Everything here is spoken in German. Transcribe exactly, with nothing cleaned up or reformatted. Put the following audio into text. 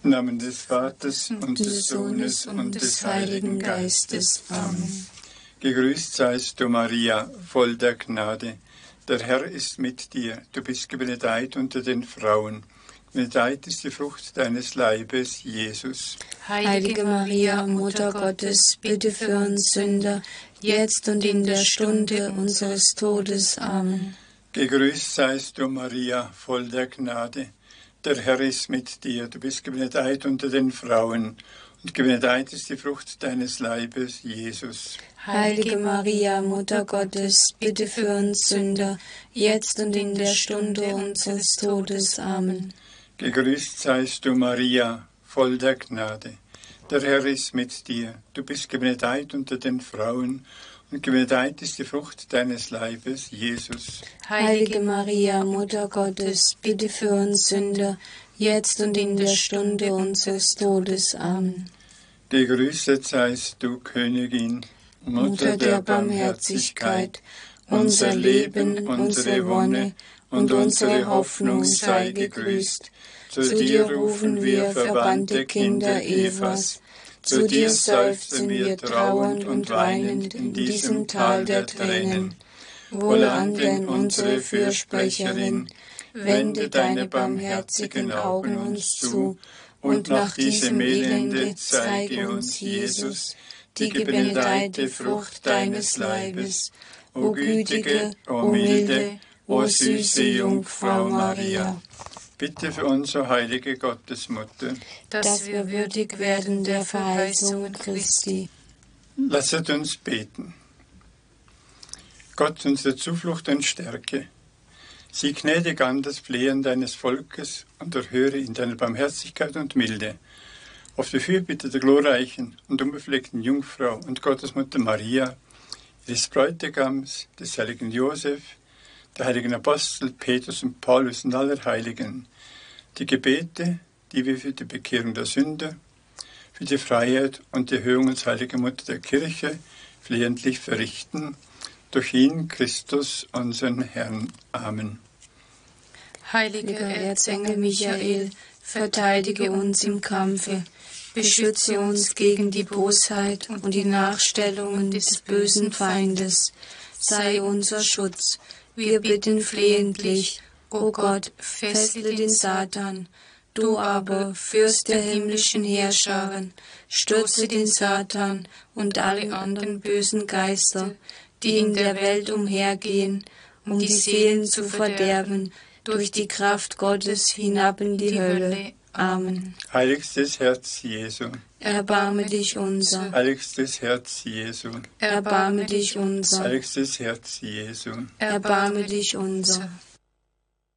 Im Namen des Vaters und des Sohnes und des Heiligen Geistes. Amen. Gegrüßt seist du, Maria, voll der Gnade. Der Herr ist mit dir. Du bist gebenedeit unter den Frauen. Gebenedeit ist die Frucht deines Leibes, Jesus. Heilige Maria, Mutter Gottes, bitte für uns Sünder, jetzt und in der Stunde unseres Todes. Amen. Gegrüßt seist du, Maria, voll der Gnade. Der Herr ist mit dir. Du bist gebenedeit unter den Frauen. Und gebenedeit ist die Frucht deines Leibes, Jesus. Heilige Maria, Mutter Gottes, bitte für uns Sünder, jetzt und in der Stunde unseres Todes. Amen. Gegrüßt seist du, Maria, voll der Gnade. Der Herr ist mit dir. Du bist gebenedeit unter den Frauen. Und gebenedeit ist die Frucht deines Leibes, Jesus. Heilige Maria, Mutter Gottes, bitte für uns Sünder, jetzt und in der Stunde unseres Todes. Amen. Gegrüßet seist du, Königin, Mutter der Barmherzigkeit, unser Leben, unsere Wonne und unsere Hoffnung sei gegrüßt. Zu dir rufen wir, verbannte Kinder Evas, zu dir seufzen wir trauernd und weinend in diesem Tal der Tränen. Wohlan denn unsere Fürsprecherin, wende deine barmherzigen Augen uns zu, und nach diesem Elende zeige uns, Jesus, die gebenedeite Frucht deines Leibes. O gütige, o milde, o süße Jungfrau Maria. Bitte für uns, o heilige Gottesmutter, dass wir würdig werden der Verheißung Christi. Lasset uns beten. Gott, unsere Zuflucht und Stärke, sieh gnädig an das Flehen deines Volkes und erhöre in deiner Barmherzigkeit und Milde auf die Fürbitte der glorreichen und unbefleckten Jungfrau und Gottesmutter Maria, ihres Bräutigams, des heiligen Josef, der heiligen Apostel Petrus und Paulus und aller Heiligen, die Gebete, die wir für die Bekehrung der Sünder, für die Freiheit und die Erhöhung als heilige Mutter der Kirche flehentlich verrichten, durch ihn, Christus, unseren Herrn. Amen. Heiliger Erzengel Michael, verteidige uns im Kampfe, beschütze uns gegen die Bosheit und die Nachstellungen des bösen Feindes, sei unser Schutz. Wir bitten flehentlich, o Gott, fessle den Satan. Du aber, Fürst der himmlischen Heerscharen, stürze den Satan und alle anderen bösen Geister, die in der Welt umhergehen, um die Seelen zu verderben, durch die Kraft Gottes hinab in die Hölle. Amen. Heiligstes Herz Jesu, erbarme dich unser. Heiligstes Herz Jesu, erbarme dich unser. Heiligstes Herz Jesu, erbarme dich unser.